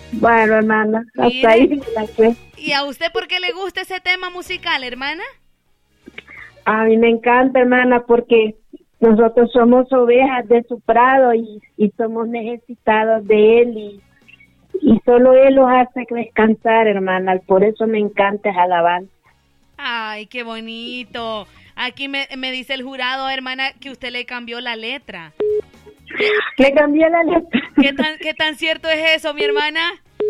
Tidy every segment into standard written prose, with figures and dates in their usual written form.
Bueno, hermana, hasta Mire. ahí la que. ¿Y a usted por qué le gusta ese tema musical, hermana? A mí me encanta, hermana, porque nosotros somos ovejas de su prado y somos necesitados de él y solo él los hace descansar, hermana. Por eso me encanta esa alabanza. Ay, qué bonito. Aquí me dice el jurado, hermana, que usted le cambió la letra. Le cambié la letra. ¿Qué tan cierto es eso, mi hermana?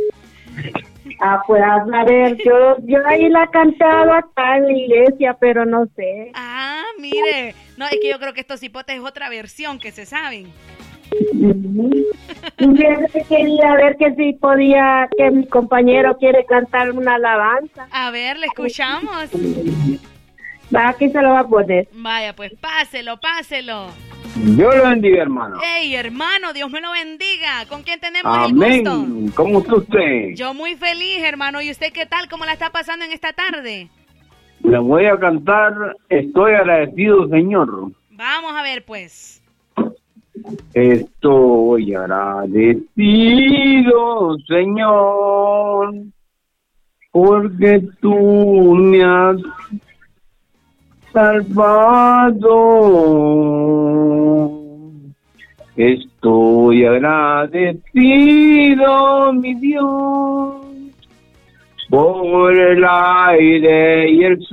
Pues a ver, yo ahí la cantaba acá en la iglesia, pero no sé. Ah, mire. No, es que yo creo que estos hipotes es otra versión que se saben. Y yo quería ver que si podía, que mi compañero quiere cantar una alabanza. A ver, le escuchamos. Va, aquí se lo va a poner. Vaya, pues páselo. Dios lo bendiga, hermano. Ey, hermano, Dios me lo bendiga. ¿Con quién tenemos el gusto? Amén. ¿Cómo está usted? Yo muy feliz, hermano. ¿Y usted qué tal? ¿Cómo la está pasando en esta tarde? Le voy a cantar Estoy agradecido, Señor. Vamos a ver, pues. Estoy agradecido, Señor, porque tú me has salvado. Estoy agradecido, mi Dios, por el aire y el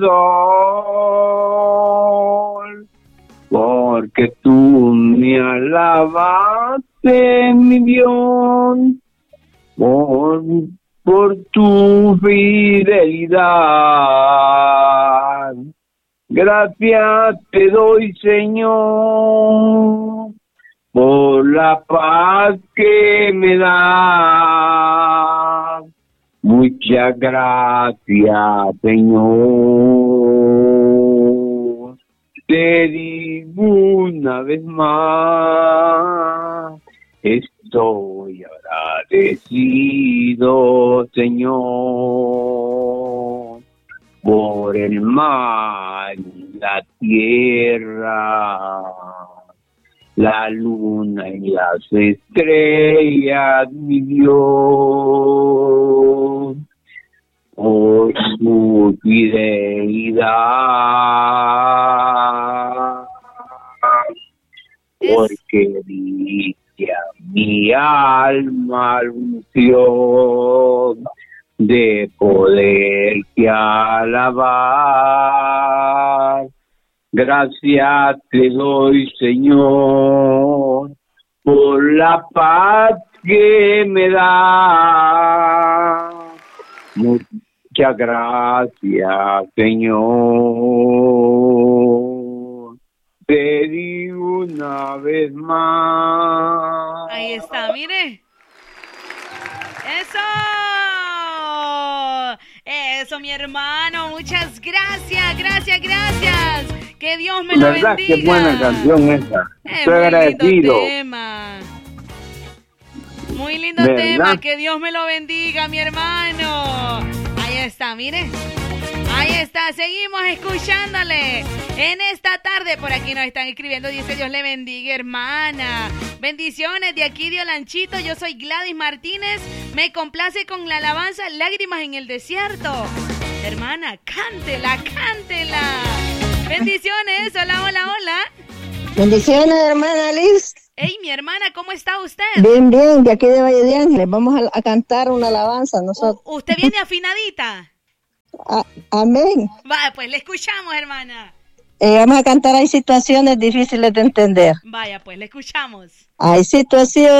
sol, porque tú me alabaste, mi Dios, por tu fidelidad. Gracias te doy, Señor, por la paz que me das. Muchas gracias, Señor. Te digo una vez más, estoy agradecido, Señor, por el mar y la tierra, la luna y las estrellas, mi Dios, por tu fidelidad, porque diste a mi alma unción de poderte alabar. Gracias te doy, Señor, por la paz que me da. Muchas gracias, Señor. Te digo una vez más. Ahí está, mire. ¡Eso! Eso, mi hermano. Muchas gracias, gracias. Que Dios me lo bendiga. ¿Verdad? Qué buena canción esa. Estoy muy agradecido. lindo tema. Muy lindo ¿Verdad? tema. Que Dios me lo bendiga, mi hermano. Ahí está, mire. Ahí está, seguimos escuchándole. En esta tarde, por aquí nos están escribiendo, dice Dios le bendiga, hermana. Bendiciones de aquí de Olanchito. Yo soy Gladys Martínez. Me complace con la alabanza Lágrimas en el Desierto. Hermana, cántela. Bendiciones, hola. Bendiciones, hermana Liz. Hey, mi hermana, ¿cómo está usted? Bien, de aquí de Valle de Ángeles. Vamos a cantar una alabanza nosotros. ¿Usted viene afinadita? Amén. Vaya, pues le escuchamos, hermana. Vamos a cantar, hay situaciones difíciles de entender. Vaya, pues le escuchamos. Hay situaciones